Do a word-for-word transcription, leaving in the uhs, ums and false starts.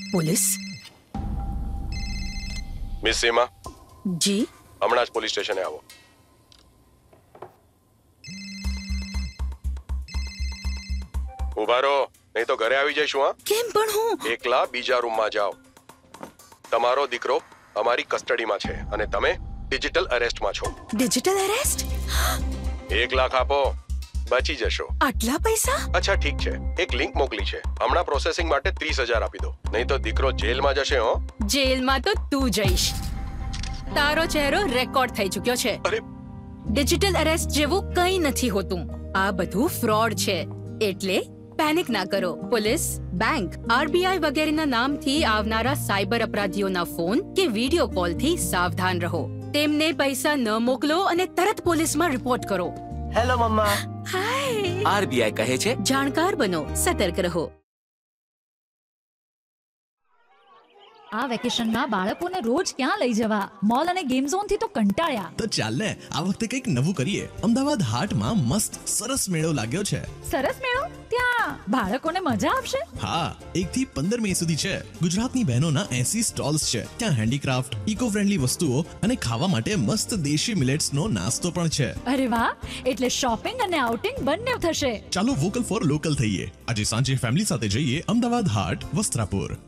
Police? Miss સીમા, જી? હમણાં જ police સ્ટેશને આવો. ઉભા રહો, નહીં તો ઘરે આવી જઈશું. હા, કેમ પણ હું? એકલા બીજા રૂમમાં જાઓ. તમારો દીકરો અમારી કસ્ટડીમાં છે અને તમે ડિજિટલ અરેસ્ટમાં છો. Digital arrest? એક લાખ આપો, બચી જશો. આટલા પૈસા? અચ્છા ઠીક છે, એક લિંક મોકલી છે, હમણાં પ્રોસેસિંગ માટે ત્રીસ હજાર આપી દો, નહીં તો દીકરો જેલમાં જશે. હો, જેલમાં તો તું જઈશ. તારો ચહેરો રેકોર્ડ થઈ ચૂક્યો છે. અરે ડિજિટલ અરેસ્ટ જેવું કંઈ નથી હોતું. આ બધું ફ્રોડ છે, એટલે પેનિક ના કરો. પોલીસ, બેંક, આરબીઆઈ વગેરેના નામથી આવનારા સાયબર અપરાધીઓના ફોન કે વિડિયો કોલથી સાવધાન રહો. તેમને પૈસા ન મોકલો અને તરત પોલીસમાં રિપોર્ટ કરો. હેલો મમ્મા. હાય. આરબીઆઈ કહે છે, જાણકાર બનો, સતર્ક રહો. આ વેકેશનમાં બાળકોને રોજ ક્યાં લઈ જવા? મોલ અને ગેમ ઝોન થી તો કંટાળ્યા. તો ચાલ ને આ વખતે કંઈક નવું કરીએ. અમદાવાદ હાટમાં મસ્ત સરસ મેળો લાગ્યો છે. સરસ મેળો? ત્યાં બાળકોને મજા આવશે? હા, એક થી પંદર મે સુધી છે. ગુજરાતની બહેનોના એસી સ્ટોલ્સ છે. ત્યાં હેન્ડીક્રાફ્ટ, ઇકો ફ્રેન્ડલી વસ્તુઓ અને ખાવા માટે મસ્ત દેશી મિલેટ્સ નો નાસ્તો પણ છે. અરે વાહ, એટલે શોપિંગ અને આઉટિંગ બંને થશે. ચાલો વોકલ ફોર લોકલ થઈએ. આજે સાંજે ફેમિલી સાથે જઈએ અમદાવાદ હાટ, વસ્ત્રાપુર.